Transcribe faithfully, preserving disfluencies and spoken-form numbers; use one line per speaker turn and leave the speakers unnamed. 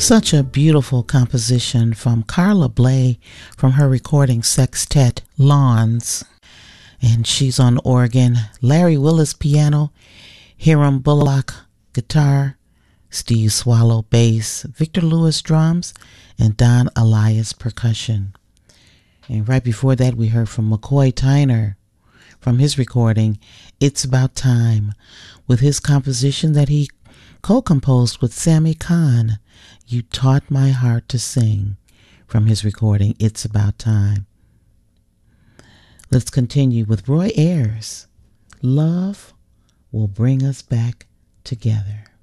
Such a beautiful composition from Carla Bley from her recording sextet Lawns. And she's on organ, Larry Willis piano, Hiram Bullock guitar, Steve Swallow bass, Victor Lewis drums, and Don Elias percussion. And right before that, we heard from McCoy Tyner from his recording, It's About Time, with his composition that he co-composed with Sammy Kahn, You Taught My Heart to Sing, from his recording, It's About Time. Let's continue with Roy Ayers, Love Will Bring Us Back Together.